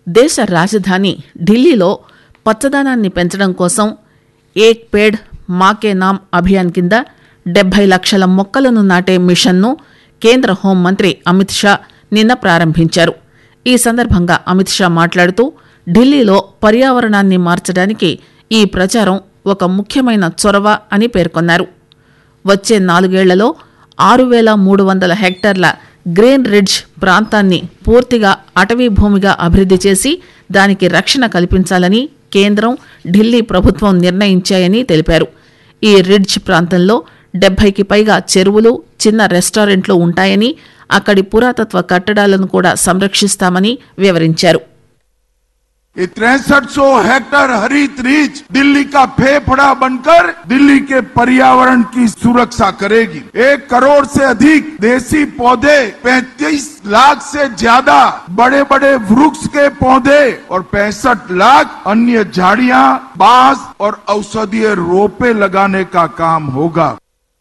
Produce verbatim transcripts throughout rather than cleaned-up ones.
దేశ రాజధాని ఢిల్లీలో పచ్చదనాన్ని పెంచడం కోసం ఏక్ పేడ్ మాకే నామ్ అభియాన్ కింద డెబ్బై లక్షల మొక్కలను నాటే మిషన్ను కేంద్ర హోంమంత్రి అమిత్ షా నిన్న ప్రారంభించారు. ఈ సందర్భంగా అమిత్ షా మాట్లాడుతూ ఢిల్లీలో పర్యావరణాన్ని మార్చడానికి ఈ ప్రచారం ఒక ముఖ్యమైన చొరవ అని పేర్కొన్నారు. వచ్చే నాలుగేళ్లలో ఆరు వేల మూడు వందల హెక్టార్ల గ్రీన్ రిడ్జ్ ప్రాంతాన్ని పూర్తిగా అటవీ భూమిగా అభివృద్ది చేసి దానికి రక్షణ కల్పించాలని కేంద్రం, ఢిల్లీ ప్రభుత్వం నిర్ణయించాయని తెలిపారు. ఈ రిడ్జ్ ప్రాంతంలో డెబ్బైకి పైగా చెరువులు, చిన్న రెస్టారెంట్లు ఉంటాయని, అక్కడి పురాతత్వ కట్టడాలను కూడా సంరక్షిస్తామని వివరించారు. तिरसठ सौ हेक्टेयर हरित रीच दिल्ली का फेफड़ा बनकर दिल्ली के पर्यावरण की सुरक्षा करेगी. एक करोड़ से अधिक देसी पौधे, पैंतीस लाख से ज्यादा बड़े बड़े वृक्ष के पौधे और पैंसठ लाख अन्य झाड़ियां, बांस और औषधीय रोपे लगाने का काम होगा.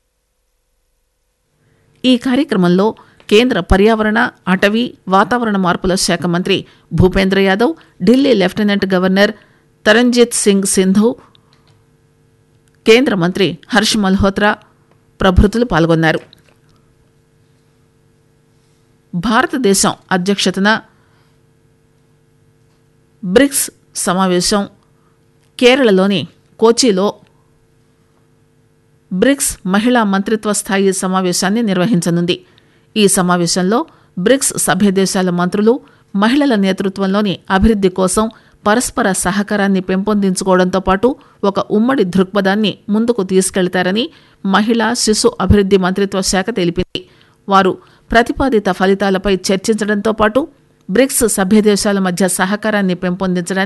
ఈ కార్యక్రమంలో కేంద్ర పర్యావరణ, అటవీ, వాతావరణ మార్పుల శాఖ మంత్రి భూపేంద్ర యాదవ్, ఢిల్లీ లెఫ్టినెంట్ గవర్నర్ తరంజిత్ సింగ్ సింధు, కేంద్ర మంత్రి హర్ష్ మల్హోత్రా ప్రభృతులు పాల్గొన్నారు. భారతదేశం అధ్యక్షతన బ్రిక్స్ సమావేశం కేరళలోని కోచిలో బ్రిక్స్ మహిళా మంత్రిత్వ స్థాయి సమావేశాన్ని నిర్వహించనుంది. ఈ సమావేశంలో బ్రిక్స్ సభ్యదేశాల మంత్రులు మహిళల నేతృత్వంలోని అభివృద్ది కోసం పరస్పర సహకారాన్ని పెంపొందించుకోవడంతో పాటు ఒక ఉమ్మడి దృక్పథాన్ని ముందుకు తీసుకెళ్తారని మహిళా శిశు అభివృద్ది మంత్రిత్వ శాఖ తెలిపింది. వారు ప్రతిపాదిత ఫలితాలపై చర్చించడంతో పాటు బ్రిక్స్ సభ్యదేశాల మధ్య సహకారాన్ని పెంపొందించడానికి